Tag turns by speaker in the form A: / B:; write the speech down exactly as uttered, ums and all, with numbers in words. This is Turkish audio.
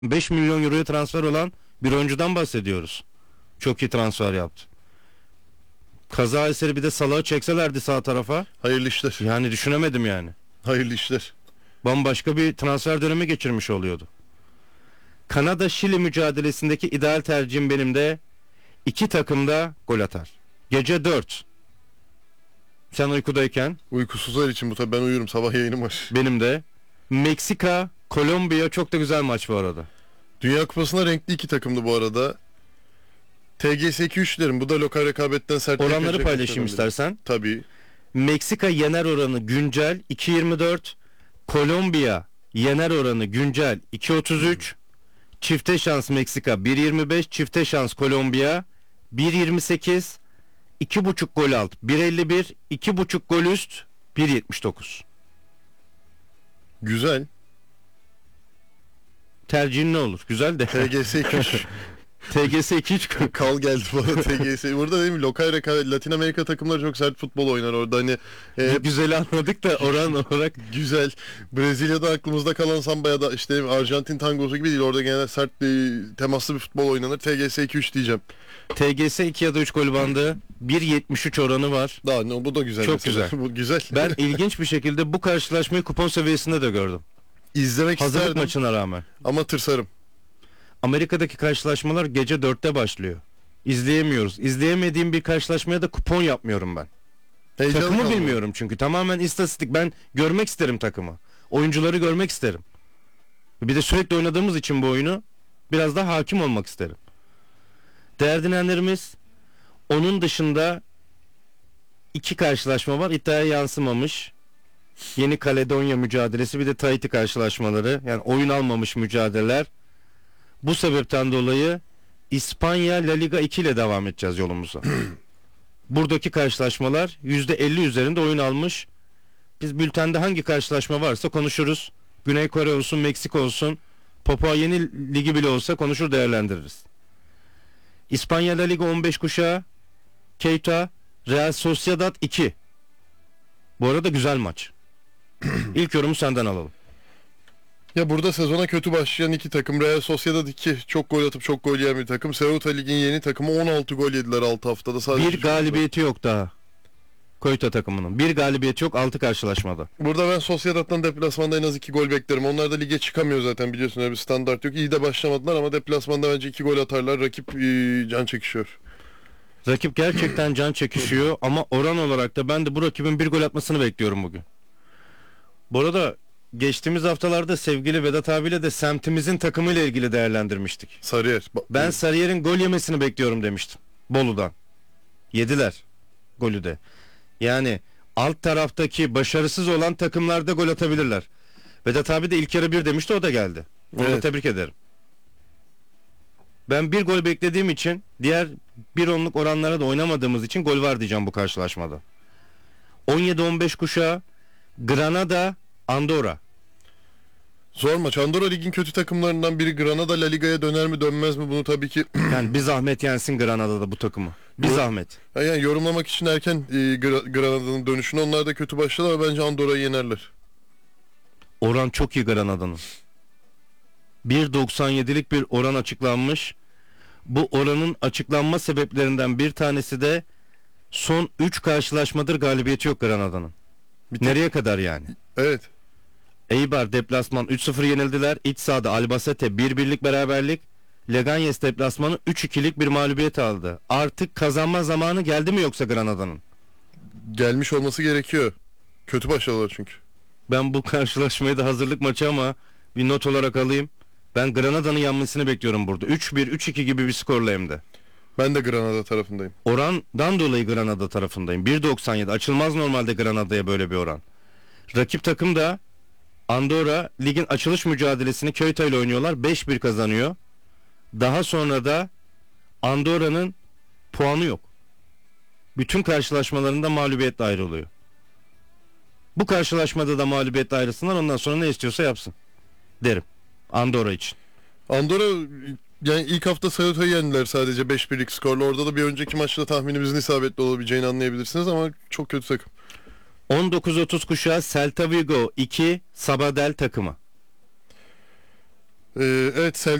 A: beş milyon euroya transfer olan bir oyuncudan bahsediyoruz. Çok iyi transfer yaptı. Kaza eseri bir de Salah'ı çekselerdi sağ tarafa.
B: Hayırlı işler.
A: Yani düşünemedim yani.
B: Hayırlı işler.
A: Bambaşka bir transfer dönemi geçirmiş oluyordu. Kanada-Şili mücadelesindeki ideal tercihim benim de iki takım da gol atar. Gece dört. Sen uykudayken.
B: Uykusuzlar için bu tabii, ben uyurum, sabah yayınım var.
A: Benim de. Meksika, Kolombiya çok da güzel maç bu arada.
B: Dünya Kupası'na renkli iki takımdı bu arada. T G S iki üç derim. Bu da lokal rekabetten sert.
A: Oranları paylaşayım istersen.
B: Tabii.
A: Meksika yener oranı güncel iki yirmi dört. Kolombiya yener oranı güncel iki otuz üç. Çifte şans Meksika bir yirmi beş. Çifte şans Kolombiya bir yirmi sekiz. iki buçuk gol alt bir elli bir. iki buçuk gol üst bir yetmiş dokuz.
B: Güzel.
A: Tercihin ne olur? Güzel de.
B: T G S iki üç.
A: T G S iki üç
B: Kal geldi bana T G S. Burada değil mi? Lokal rekabet. Latin Amerika takımları çok sert futbol oynar orada. Hani e,
A: güzel anladık da oran olarak
B: güzel. Brezilya'da aklımızda kalan sambaya da işte Arjantin tangosu gibi değil. Orada genelde sert bir temaslı bir futbol oynanır. T G S iki üç diyeceğim.
A: T G S iki ya da üç gol bandı. bir yetmiş üç oranı var.
B: Daha ne, bu da güzel.
A: Çok
B: mesela.
A: güzel.
B: Bu güzel.
A: Ben ilginç bir şekilde bu karşılaşmayı kupon seviyesinde de gördüm.
B: İzlemek
A: Hazırlık
B: isterdim
A: maçına rağmen.
B: ama tırsarım.
A: Amerika'daki karşılaşmalar gece dörtte başlıyor. İzleyemiyoruz. İzleyemediğim bir karşılaşmaya da kupon yapmıyorum ben.
B: Heyecanlı
A: Takımı
B: kaldım.
A: bilmiyorum çünkü. Tamamen istatistik. Ben görmek isterim takımı. Oyuncuları görmek isterim. Bir de sürekli oynadığımız için bu oyunu biraz daha hakim olmak isterim. Değerli dinleyenlerimiz, onun dışında iki karşılaşma var. İddiaya yansımamış. Yeni Kaledonya mücadelesi, bir de Tahiti karşılaşmaları. Yani oyun almamış mücadeleler. Bu sebepten dolayı İspanya La Liga iki ile devam edeceğiz yolumuza. Buradaki karşılaşmalar yüzde elli üzerinde oyun almış. Biz bültende hangi karşılaşma varsa konuşuruz. Güney Kore olsun, Meksika olsun, Papua Yeni Ligi bile olsa konuşur, değerlendiririz. İspanya La Liga on beş kuşağı, Keita, Real Sociedad iki. Bu arada güzel maç. İlk yorumu senden alalım.
B: Ya burada sezona kötü başlayan iki takım. Real Sociedad iki çok gol atıp çok gol yiyen bir takım. Ceuta Lig'in yeni takımı, on altı gol yediler altı haftada. Sadece
A: Bir galibiyeti yok daha. Koyta takımının. Bir galibiyeti yok altı karşılaşmada.
B: Burada ben Sociedad'dan deplasmanda en az iki gol beklerim. Onlar da lige çıkamıyor zaten, biliyorsun, öyle bir standart yok. İyi de başlamadılar ama deplasmanda bence iki gol atarlar. Rakip e, can çekişiyor.
A: Rakip gerçekten can çekişiyor ama oran olarak da ben de bu rakibin bir gol atmasını bekliyorum bugün. Bu arada geçtiğimiz haftalarda sevgili Vedat abiyle de semtimizin takımıyla ilgili değerlendirmiştik.
B: Sarıyer. Ba-
A: Ben Sarıyer'in gol yemesini bekliyorum demiştim. Bolu'dan. Yediler golü de. Yani alt taraftaki başarısız olan takımlarda gol atabilirler. Vedat abi de ilk yarı bir demişti, o da geldi. Onu da
B: Evet.
A: tebrik ederim. Ben bir gol beklediğim için, diğer bir onluk oranlara da oynamadığımız için gol var diyeceğim bu karşılaşmada. on yedi on beş kuşağı, Granada, Andorra.
B: Zor maç. Andorra Lig'in kötü takımlarından biri. Granada La Liga'ya döner mi dönmez mi, bunu tabii ki
A: Yani bir zahmet yensin Granada'da bu takımı. Bir
B: Yok.
A: zahmet.
B: yani yorumlamak için erken e, Gra- Granada'nın dönüşünü. Onlar da kötü başladılar ama bence Andorra'yı yenerler.
A: Oran çok iyi Granada'nın. bir doksan yedilik bir oran açıklanmış. Bu oranın açıklanma sebeplerinden bir tanesi de son üç karşılaşmadır galibiyeti yok Granada'nın.
B: Bir tek-
A: Nereye kadar yani?
B: Evet.
A: Eibar deplasman üç sıfır yenildiler. İç sahada Albacete bir birlik beraberlik. Leganés deplasmanı üç ikilik bir mağlubiyet aldı. Artık kazanma zamanı geldi mi yoksa Granada'nın?
B: Gelmiş olması gerekiyor. Kötü başladılar çünkü.
A: Ben bu karşılaşmayı da hazırlık maçı ama bir not olarak alayım. Ben Granada'nın yenmesini bekliyorum burada. üç bir üç iki gibi bir skorla hem de.
B: Ben de Granada tarafındayım.
A: Orandan dolayı Granada tarafındayım. bir doksan yedi açılmaz normalde Granada'ya böyle bir oran. Rakip takım da Andorra, ligin açılış mücadelesini Keita ile oynuyorlar. beş bir kazanıyor. Daha sonra da Andorra'nın puanı yok. Bütün karşılaşmalarında mağlubiyetle ayrılıyor. Bu karşılaşmada da mağlubiyetle ayrılsınlar, ondan sonra ne istiyorsa yapsın derim Andorra için.
B: Andorra yani ilk hafta Ceuta'yı yendiler sadece beş birlik skorla. Orada da bir önceki maçta tahminimizin isabetli olabileceğini anlayabilirsiniz ama çok kötü takım.
A: on dokuz otuz kuşağı Celta Vigo iki Sabadell takımı.
B: Ee, evet,